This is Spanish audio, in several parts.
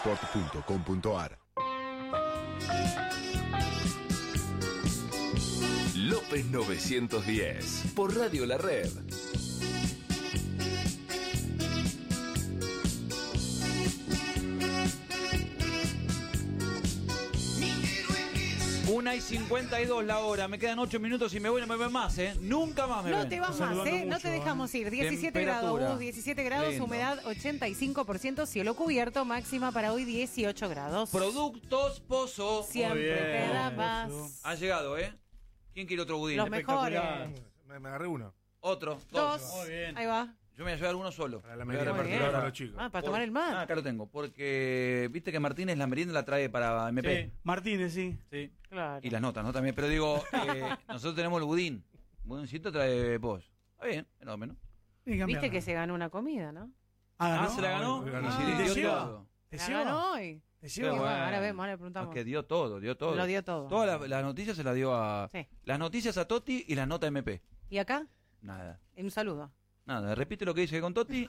Sport.com.ar. López 910 por Radio La Red. Una y 52 la hora, me quedan 8 minutos y me voy, no me ven más, nunca más me ven. No te vas más, no te dejamos ir. 17 grados, 17 grados, lindo. Humedad 85%, cielo cubierto, máxima para hoy 18 grados. Productos Pozo. Siempre te da más. Ha llegado, ¿Quién quiere otro budín? Los mejores. Me agarré uno. Otro, dos. Muy bien. Ahí va. Yo me voy a llevar uno solo. Para la merienda particular para los chicos. Para tomar el mar. Acá lo tengo. Porque viste que Martínez la merienda la trae para MP. Sí, Martínez, sí. Claro. Y las notas, ¿no? También. Pero digo, nosotros tenemos el budín. Budincito trae vos. Está bien, fenómeno. Viste que se ganó una comida, ¿no? ¿Se la ganó? ¿Te lleva? ¿Se ganó hoy? ¿Te lleva? Bueno. Ahora vemos, ahora le preguntamos. No, que dio todo. Lo dio todo. Todas las noticias se las dio a... Sí. Las noticias a Totti y las notas MP. ¿Y acá? Nada. Un saludo. Nada, repite lo que dice con Totti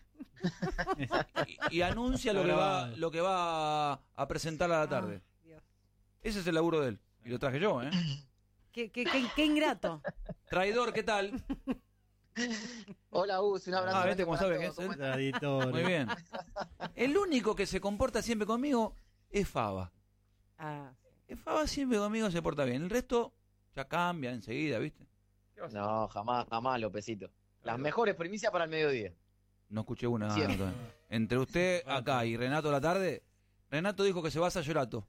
y anuncia lo que va a presentar a la tarde. Dios. Ese es el laburo de él. Y lo traje yo, Qué ingrato. Traidor, ¿qué tal? Hola, Gus, un abrazo. ¿Viste cómo sabe que es él? Muy bien. El único que se comporta siempre conmigo es Faba. Faba siempre conmigo se porta bien. El resto ya cambia enseguida, ¿viste? No, jamás, Lópezito. Las mejores primicias para el mediodía. No escuché una. No. Entre usted acá y Renato a la tarde, Renato dijo que se va a Sayorato.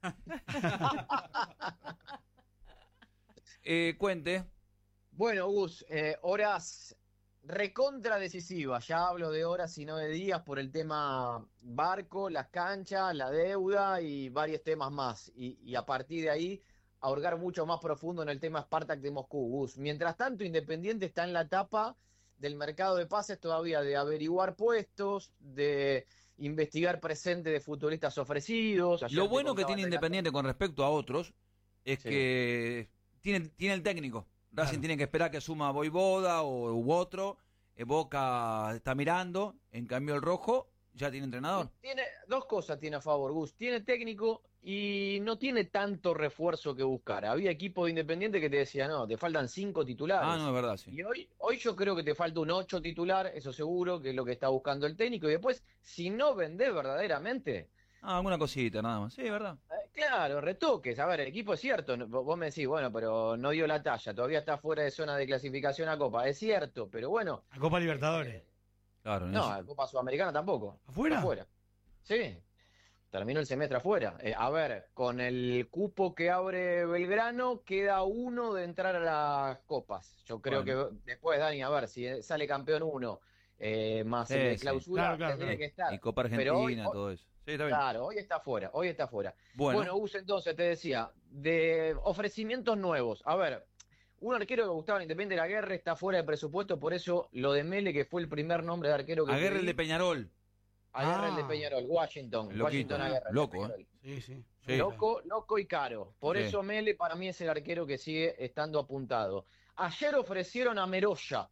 Cuente. Bueno, Gus, horas recontra decisivas. Ya hablo de horas y no de días por el tema barco, las canchas, la deuda y varios temas más. Y a partir de ahí, a hurgar mucho más profundo en el tema Spartak de Moscú, Gus. Mientras tanto, Independiente está en la etapa del mercado de pases todavía de averiguar puestos, de investigar presente de futbolistas ofrecidos. Lo bueno que tiene Independiente con respecto a otros es que tiene el técnico. Racing tiene que esperar que suma Voivoda u otro. Boca está mirando. En cambio el Rojo ya tiene entrenador. Tiene dos cosas tiene a favor, Gus. Tiene técnico y no tiene tanto refuerzo que buscar. Había equipo de Independiente que te decía, no, te faltan 5 titulares. No, es verdad, sí. Y hoy yo creo que te falta un 8 titular, eso seguro, que es lo que está buscando el técnico. Y después, si no vendés verdaderamente... alguna cosita, nada más. Sí, es verdad. Claro, retoques. A ver, el equipo es cierto. Vos me decís, bueno, pero no dio la talla. Todavía está fuera de zona de clasificación a Copa. Es cierto, pero bueno. A Copa Libertadores. Claro. No, a Copa Sudamericana tampoco. ¿Afuera? Afuera. Sí. Terminó el semestre afuera. A ver, con el cupo que abre Belgrano, queda uno de entrar a las copas. Yo creo que después, Dani, a ver, si sale campeón uno, más el de clausura, tendría que estar. Y Copa Argentina, todo eso. Sí, está bien. Claro, hoy está fuera. Bueno, Gus, entonces te decía, de ofrecimientos nuevos. A ver, un arquero que gustaba en Independiente de la Guerra está fuera de presupuesto, por eso lo de Mele, que fue el primer nombre de arquero que Aguerre el de Peñarol. Aguerre el de Peñarol, Washington. Loquito, Aguerre, loco, Sí. Loco y caro. Por eso Mele para mí es el arquero que sigue estando apuntado. Ayer ofrecieron a Meroya.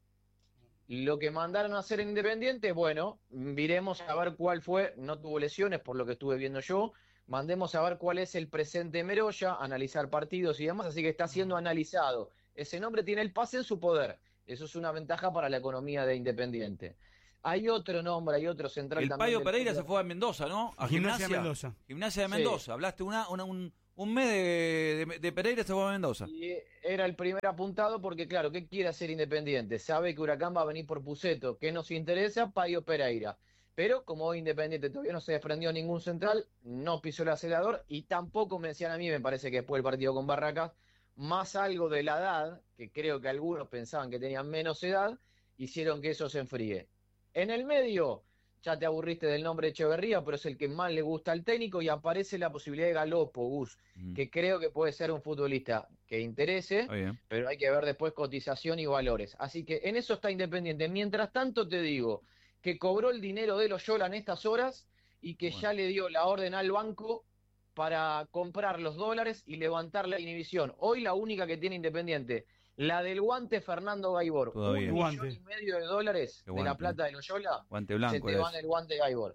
Lo que mandaron a hacer en Independiente, bueno, miremos a ver cuál fue, no tuvo lesiones por lo que estuve viendo yo, mandemos a ver cuál es el presente de Meroya, analizar partidos y demás, así que está siendo analizado. Ese nombre tiene el pase en su poder, eso es una ventaja para la economía de Independiente. Hay otro nombre, hay otro central también. El Payo Pereira se fue a Mendoza, ¿no? A Gimnasia de Mendoza. Gimnasia de Mendoza, sí. Hablaste un mes de Pereira, se fue a Mendoza. Y era el primer apuntado porque, claro, ¿qué quiere hacer Independiente? Sabe que Huracán va a venir por Puceto. ¿Qué nos interesa? Payo Pereira. Pero como hoy Independiente todavía no se desprendió ningún central, no pisó el acelerador y tampoco me decían a mí, me parece que después del partido con Barracas, más algo de la edad, que creo que algunos pensaban que tenían menos edad, hicieron que eso se enfríe. En el medio, ya te aburriste del nombre de Echeverría, pero es el que más le gusta al técnico y aparece la posibilidad de Galopo, Gus, que creo que puede ser un futbolista que interese, pero hay que ver después cotización y valores. Así que en eso está Independiente. Mientras tanto te digo que cobró el dinero de Loyola en estas horas y que ya le dio la orden al banco para comprar los dólares y levantar la inhibición. Hoy la única que tiene Independiente, la del guante Fernando Gaibor. Todavía. $1,5 millones de la plata de Loyola. Guante blanco. Se te va en el guante Gaibor.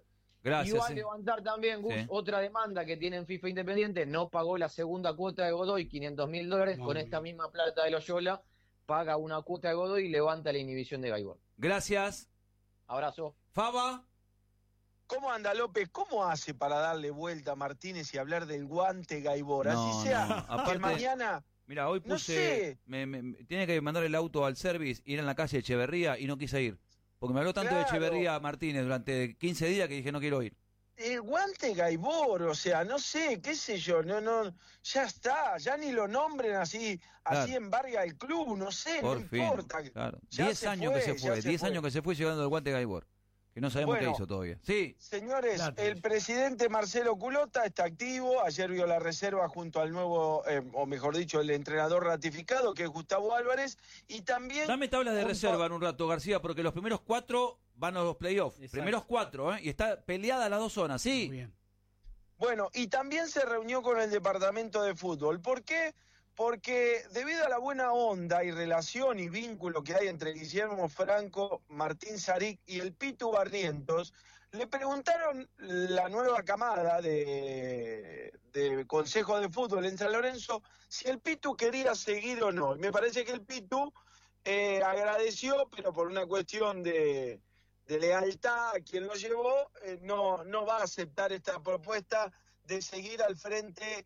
Gracias. Y va a levantar también, Gus, otra demanda que tiene en FIFA Independiente. No pagó la segunda cuota de Godoy, $500.000. Con esta misma plata de Loyola, paga una cuota de Godoy y levanta la inhibición de Gaibor. Gracias. Abrazo. Faba. ¿Cómo anda López? ¿Cómo hace para darle vuelta a Martínez y hablar del guante Gaibor? Así sea, Aparte, que mañana... Mira, hoy puse... No sé. Tiene que mandar el auto al service, ir en la calle Echeverría y no quise ir. Porque me habló tanto de Echeverría Martínez durante 15 días que dije no quiero ir. El guante Gaibor, o sea, no sé, qué sé yo, no, ya está, ya ni lo nombren así embarga el club, no sé, no importa. Claro. 10 años que se fue, 10 años que se fue llegando el guante Gaibor. Que no sabemos qué hizo todavía. Sí. Señores, el presidente Marcelo Culota está activo. Ayer vio la reserva junto al nuevo, o mejor dicho, el entrenador ratificado, que es Gustavo Álvarez. Y también... Dame tablas de reserva en un rato, García, porque los primeros 4 van a los playoffs. Primeros 4, ¿eh? Y está peleada las 2 zonas, ¿sí? Muy bien. Bueno, y también se reunió con el departamento de fútbol. ¿Por qué? Porque debido a la buena onda y relación y vínculo que hay entre Guillermo Franco, Martín Saric y el Pitu Barrientos, le preguntaron la nueva camada de Consejo de Fútbol en San Lorenzo si el Pitu quería seguir o no. Y me parece que el Pitu agradeció, pero por una cuestión de lealtad a quien lo llevó, no va a aceptar esta propuesta de seguir al frente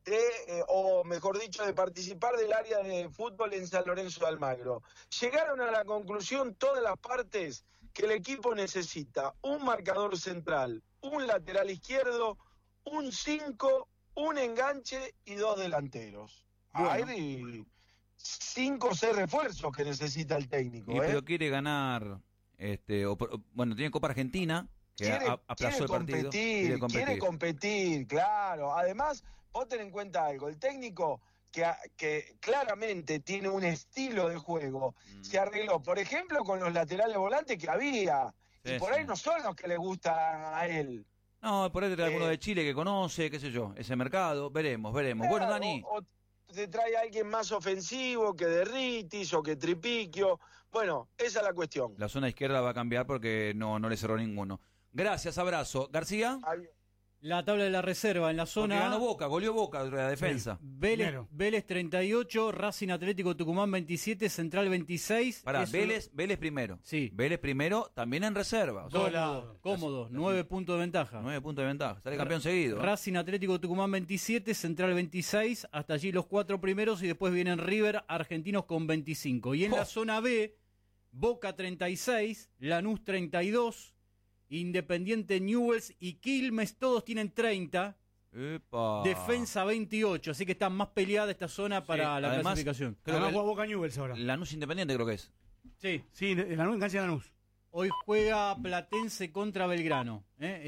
o mejor dicho, de participar del área de fútbol en San Lorenzo de Almagro. Llegaron a la conclusión todas las partes que el equipo necesita un marcador central, un lateral izquierdo, un 5, un enganche y 2 delanteros. Bueno. Hay 5 o 6 refuerzos que necesita el técnico. Pero quiere ganar, tiene Copa Argentina, que aplazó el partido. Quiere competir, claro. Además, vos ten en cuenta algo, el técnico que claramente tiene un estilo de juego, se arregló, por ejemplo, con los laterales volantes que había, y por ahí no son los que le gustan a él. No, por ahí trae alguno de Chile que conoce, qué sé yo, ese mercado, veremos. Bueno, Dani. O te trae a alguien más ofensivo que Derritis o que Tripiquio. Bueno, esa es la cuestión. La zona izquierda va a cambiar porque no le cerró ninguno. Gracias, abrazo. ¿García? La tabla de la reserva en la zona. Ganó Boca, goleó Boca de la defensa. Vélez 38, Racing Atlético Tucumán 27, Central 26. Vélez primero. Sí. Vélez primero, también en reserva. Cómodo, 9 puntos de ventaja. 9 puntos de ventaja, sale campeón seguido. Racing Atlético Tucumán 27, Central 26, hasta allí los 4 primeros y después vienen River, Argentinos con 25. Y en la zona B, Boca 36, Lanús 32, Independiente, Newell's y Quilmes, todos tienen 30. ¡Epa! Defensa 28, así que está más peleada esta zona para la clasificación. Además juega Boca Newell's ahora. Lanús Independiente creo que es. Sí, Lanús, en cancha de Lanús. Hoy juega Platense contra Belgrano,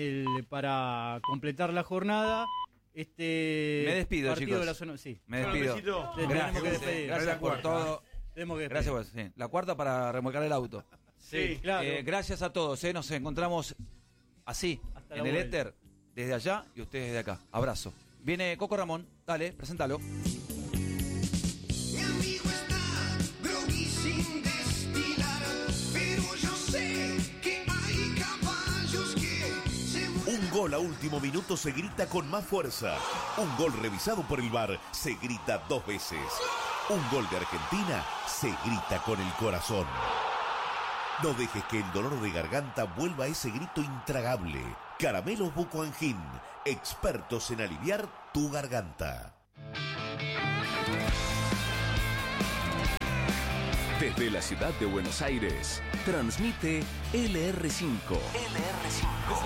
para completar la jornada. Me despido, chicos. De la zona, sí. Me despido. Gracias por todo. Gracias por eso. La cuarta para remolcar el auto. Sí, claro. Gracias a todos. Nos encontramos así, en el éter, desde allá y ustedes desde acá. Abrazo. Viene Coco Ramón. Dale, preséntalo. Mi amigo está droguísimo destilar, pero yo sé que hay caballos que Un gol a último minuto se grita con más fuerza. Un gol revisado por el VAR se grita 2 veces. Un gol de Argentina se grita con el corazón. No dejes que el dolor de garganta vuelva a ese grito intragable. Caramelos Buco Angin, expertos en aliviar tu garganta. Desde la ciudad de Buenos Aires, transmite LR5.